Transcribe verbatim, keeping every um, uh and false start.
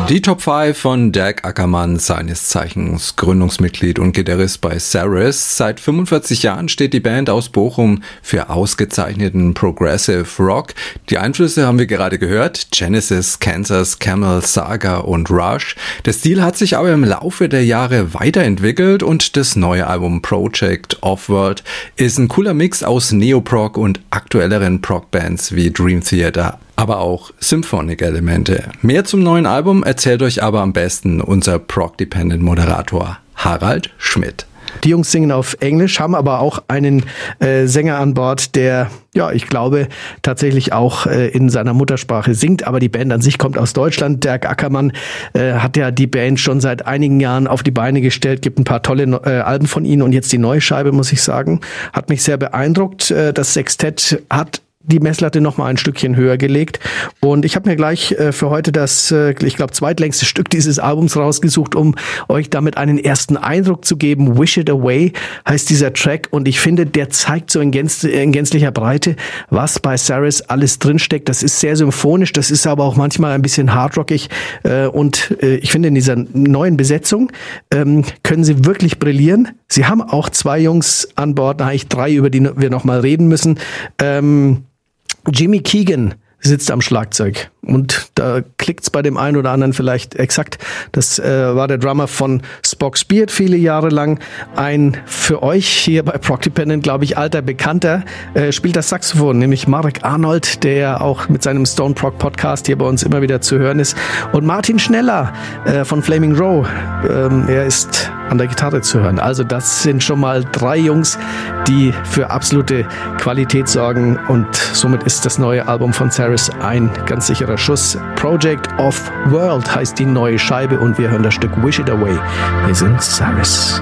Die Top fünf von Dirk Ackermann, seines Zeichens Gründungsmitglied und Gitarrist bei Saris. Seit fünfundvierzig Jahren steht die Band aus Bochum für ausgezeichneten Progressive Rock. Die Einflüsse haben wir gerade gehört: Genesis, Kansas, Camel, Saga und Rush. Der Stil hat sich aber im Laufe der Jahre weiterentwickelt und das neue Album Project Offworld ist ein cooler Mix aus Neoprog und aktuelleren Prog-Bands wie Dream Theater, aber auch Symphonic-Elemente. Mehr zum neuen Album erzählt euch aber am besten unser Prog-Dependent-Moderator Harald Schmidt. Die Jungs singen auf Englisch, haben aber auch einen äh, Sänger an Bord, der, ja, ich glaube, tatsächlich auch äh, in seiner Muttersprache singt. Aber die Band an sich kommt aus Deutschland. Dirk Ackermann äh, hat ja die Band schon seit einigen Jahren auf die Beine gestellt, gibt ein paar tolle äh, Alben von ihnen. Und jetzt die neue Scheibe, muss ich sagen, hat mich sehr beeindruckt. Äh, das Sextett hat die Messlatte noch mal ein Stückchen höher gelegt. Und ich habe mir gleich äh, für heute das, äh, ich glaube, zweitlängste Stück dieses Albums rausgesucht, um euch damit einen ersten Eindruck zu geben. Wish It Away heißt dieser Track. Und ich finde, der zeigt so in, gänz- in gänzlicher Breite, was bei Saris alles drinsteckt. Das ist sehr symphonisch, das ist aber auch manchmal ein bisschen hardrockig. Äh, und äh, ich finde, in dieser neuen Besetzung ähm, können sie wirklich brillieren. Sie haben auch zwei Jungs an Bord, eigentlich drei, über die wir noch mal reden müssen. Ähm, Jimmy Keegan sitzt am Schlagzeug und da klickt's bei dem einen oder anderen vielleicht exakt. Das äh, war der Drummer von Spock's Beard viele Jahre lang. Ein für euch hier bei Prog Dependent, glaube ich, alter Bekannter, äh, spielt das Saxophon, nämlich Marek Arnold, der auch mit seinem Stone Prog Podcast hier bei uns immer wieder zu hören ist. Und Martin Schneller äh, von Flaming Row, ähm, er ist an der Gitarre zu hören. Also das sind schon mal drei Jungs, die für absolute Qualität sorgen, und somit ist das neue Album von Saris ein ganz sicherer Schuss. Project Offworld heißt die neue Scheibe und wir hören das Stück Wish It Away. Wir sind Saris.